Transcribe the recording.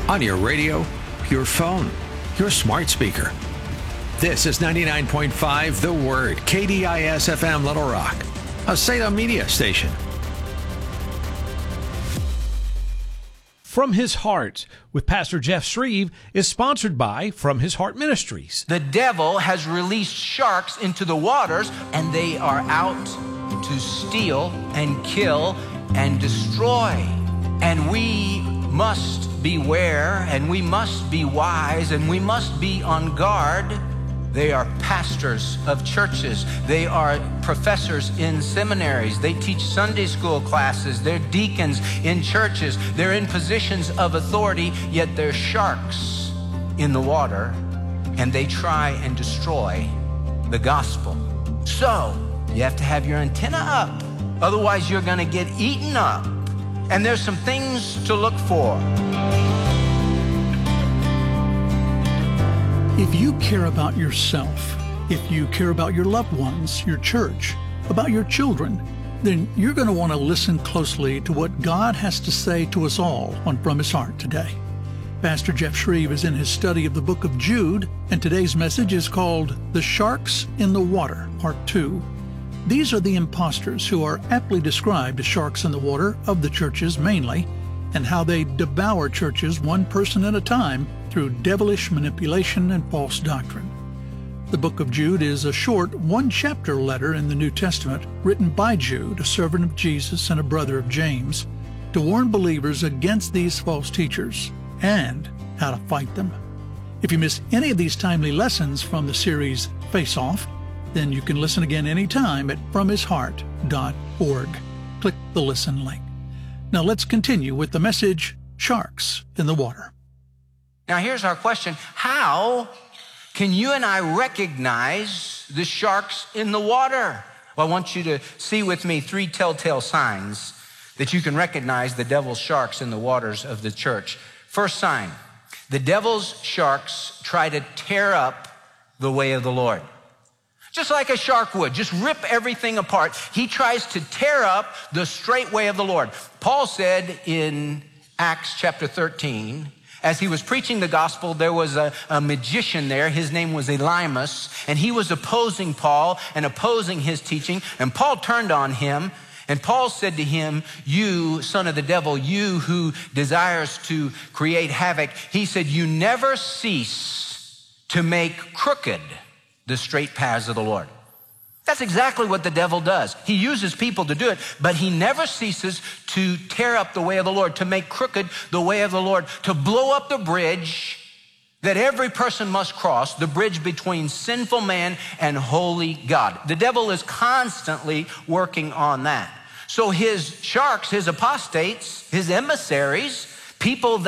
on your radio, your phone, your smart speaker. This is 99.5 The Word, KDIS FM Little Rock, a Salem media station. From His Heart with Pastor Jeff Shreve is sponsored by From His Heart Ministries. The devil has released sharks into the waters, and they are out to steal and kill and destroy. And we must beware, and we must be wise, and we must be on guard. They are pastors of churches. They are professors in seminaries. They teach Sunday school classes. They're deacons in churches. They're in positions of authority, yet they're sharks in the water, and they try and destroy the gospel. So you have to have your antenna up. Otherwise, you're going to get eaten up. And there's some things to look for. If you care about yourself, if you care about your loved ones, your church, about your children, then you're going to want to listen closely to what God has to say to us all on From His Heart today. Pastor Jeff Shreve is in his study of the book of Jude, and today's message is called The Sharks in the Water, Part 2. These are the impostors who are aptly described as sharks in the water of the churches mainly, and how they devour churches one person at a time through devilish manipulation and false doctrine. The book of Jude is a short one-chapter letter in the New Testament written by Jude, a servant of Jesus and a brother of James, to warn believers against these false teachers and how to fight them. If you miss any of these timely lessons from the series Face Off, then you can listen again anytime at FromHisHeart.org. Click the listen link. Now let's continue with the message, Sharks in the Water. Now here's our question. How can you and I recognize the sharks in the water? Well, I want you to see with me 3 telltale signs that you can recognize the devil's sharks in the waters of the church. First sign, the devil's sharks try to tear up the way of the Lord. Just like a shark would, just rip everything apart. He tries to tear up the straight way of the Lord. Paul said in Acts chapter 13, as he was preaching the gospel, there was a magician there. His name was Elymas, and he was opposing Paul and opposing his teaching. And Paul turned on him, and Paul said to him, "You son of the devil, you who desires to create havoc," he said, "you never cease to make crooked the straight paths of the Lord." That's exactly what the devil does. He uses people to do it, but he never ceases to tear up the way of the Lord, to make crooked the way of the Lord, to blow up the bridge that every person must cross, the bridge between sinful man and holy God. The devil is constantly working on that. So his sharks, his apostates, his emissaries, people